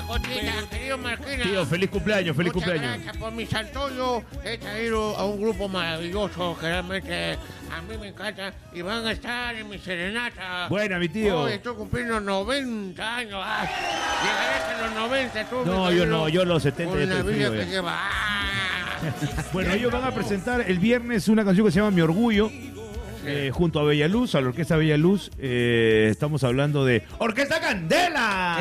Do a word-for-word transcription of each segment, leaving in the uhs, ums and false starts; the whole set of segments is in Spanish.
cosita, querido Marquina. Tío, feliz cumpleaños, feliz Muchas cumpleaños. gracias por mi Santoyo. He traído a un grupo maravilloso que realmente a mí me encanta y van a estar en mi serenata. Buena, mi tío. Hoy estoy cumpliendo noventa años. Ah, llegaré hasta los noventa. Tú, No, mi yo querido, no, yo los setenta con ya la estoy vida frío que ya. lleva. Ah. Bueno, ellos van a presentar el viernes una canción que se llama Mi Orgullo, eh, junto a Bellaluz, a la Orquesta Bellaluz. Eh, estamos hablando de Orquesta Candela.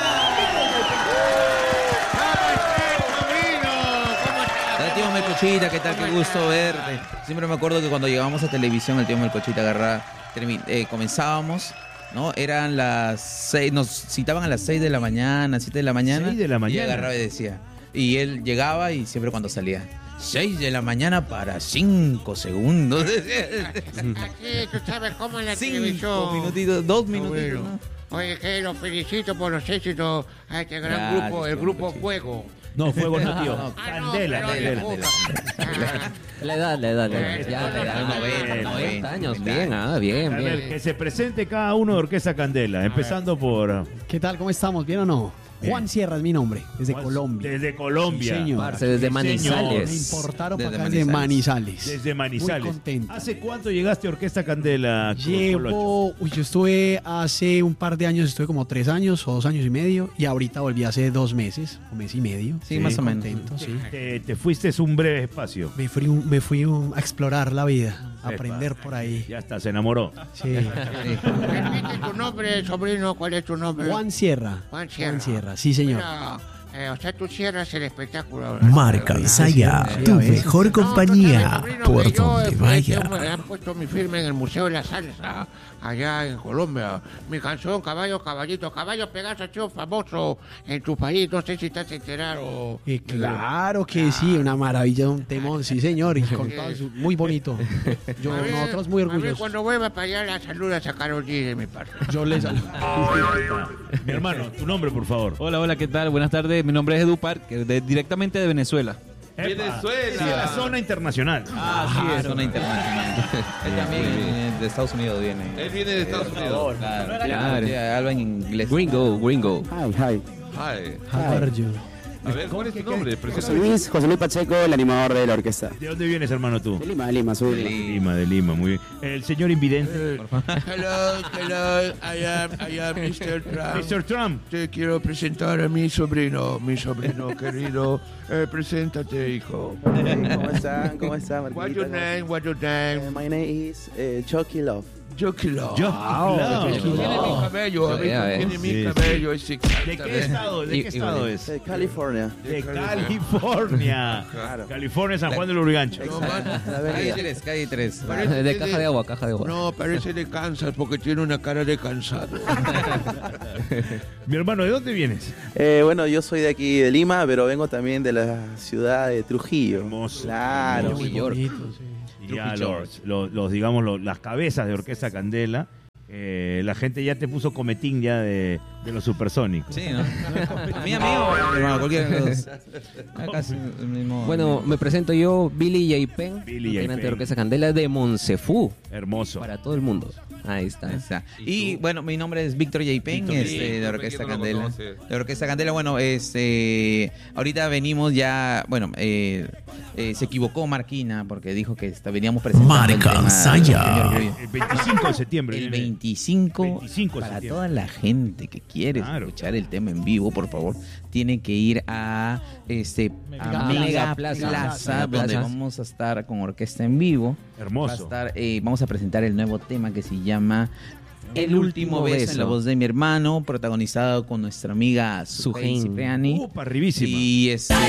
Hola, tío Melcochita, ¿qué tal? Qué gusto verte. Siempre me acuerdo que cuando llegábamos a televisión, el tío Melcochita agarraba, termi- eh, comenzábamos, ¿no? Eran las seis, nos citaban a las seis de la mañana, siete de la mañana. seis de la mañana. Y agarraba y decía. Y él llegaba y siempre cuando salía, seis de la mañana para cinco segundos. Aquí tú sabes cómo en la Cinco televisión. minutitos, dos Ah, minutitos, bueno. ¿no? Oye, que los felicito por los éxitos a este gran Gracias, grupo, el tío grupo Melcochita. Fuego. No, fuego no, tío. No, Ah, no, Candela, perdón, Candela. disculpa. La edad, la edad, la edad. Eh, Ya, la edad. noventa, noventa años. noventa. Bien, ah, bien, A ver, bien. que se presente cada uno de Orquesta Candela, empezando por ¿Qué tal? ¿Cómo estamos? ¿Bien o no? Juan Sierra es mi nombre, desde Juan- Colombia. Desde Colombia. Sí, señor. Parce, desde Sí, Manizales. Me importaron Desde para acá desde Manizales. Desde Manizales. Muy contento. ¿Hace cuánto llegaste a Orquesta Candela? Colocho? Llevo, uy, yo estuve hace un par de años, estuve como tres años o dos años y medio, y ahorita volví hace dos meses, un mes y medio. Sí, más o menos. Contento, sí. Te, te fuiste un breve espacio. Me fui, un- me fui un- a explorar la vida, a aprender por ahí. Ya está, se enamoró. Sí. Repite tu nombre, sobrino, ¿cuál es tu nombre? Juan Sierra. Juan Sierra. sí señor. Mira, eh, o sea, tú cierras el espectáculo. Marca Saya, tu mejor compañía, No, sobrino, por que yo, donde eh, vaya. yo me han puesto mi firma en el Museo de la Salsa, allá en Colombia. Mi canción, Caballo, Caballito, Caballo Pegaso, ha sido famoso en tu país. No sé si estás enterado. Eh, claro que sí, una maravilla, un temón, sí señor, y con todo su- muy bonito. Yo, A ver, nosotros muy a ver, orgullosos. cuando vuelva para allá, la saludas a Karol G de mi parte. Yo les saludo. Mi hermano, tu nombre, por favor. Hola, hola, ¿qué tal? Buenas tardes. Mi nombre es Edu Parker, de- directamente de Venezuela. Venezuela. Sí, de la zona internacional. Ah, sí, es zona internacional. Él también eh, de Estados Unidos viene. Él viene de Estados Unidos. Claro, Claro. sí, habla en inglés. Gringo, gringo. Hi, hi. Hi. How are you? A ver, ¿cuál es tu nombre? José Preséntame. Luis, José Luis Pacheco, el animador de la orquesta. ¿De dónde vienes, hermano, tú? De Lima, de Lima, soy de De Lima. Lima, de Lima, muy bien. El señor invidente. Hello, hello, I am, I am mister Trump. mister Trump. Te quiero presentar a mi sobrino, mi sobrino querido. Eh, preséntate, hijo. ¿Cómo están? ¿Cómo están, What's Marquita? your name? What's your name? My name is eh, Chucky Love. Chucky Love. Yo, Tiene mi cabello, Chucky amigo, Love. tiene mi Sí, cabello. Es ¿De qué exactamente. estado, de Y- qué y estado bueno. es? De California. De California. Claro. California, San Juan del Urigancho. No, man, La Calle avenida. tres, calle tres. parece De que caja de agua, caja de agua. No, parece de Kansas porque tiene una cara de cansado. Mi hermano, ¿de dónde vienes? Eh, bueno, yo soy de aquí de Lima, pero vengo también de la ciudad de Trujillo. Hermoso. Claro. Muy York. bonito, sí. Y ya los, los, los, digamos, los- las cabezas de Orquesta Candela. eh, la gente ya te puso cometín ya de, de los supersónicos. Sí, ¿no? Mi amigo, hermano, cualquiera de los dos. Casi el mismo. Bueno, me presento yo, Billy J. Penn, Billy J. integrante de Penn. Orquesta Candela de Monsefú, Hermoso. para todo el mundo. Ahí está. Ahí está. Y bueno, mi nombre es Víctor J. Penn, Víctor, este, sí, de ¿quién Orquesta no lo Candela. conoce? De Orquesta Candela, bueno, este, ahorita venimos ya, bueno, eh, eh, se equivocó Marquina porque dijo que está- veníamos presentando el Marca tema Saya. Señor Criollo. El veinticinco de septiembre. El viene. veinticinco, veinticinco de para septiembre. toda la gente que quiere Claro. escuchar el tema en vivo, por favor, tiene que ir a este a Mega Mega Plaza. Plaza, Mega donde Plaza. vamos a estar con orquesta en vivo. Va a Hermoso. estar, eh, vamos a presentar el nuevo tema que se llama El último beso, en la voz de mi hermano, protagonizado con nuestra amiga Sujei Sujei. Cipriani. Upa, arribísima. Y este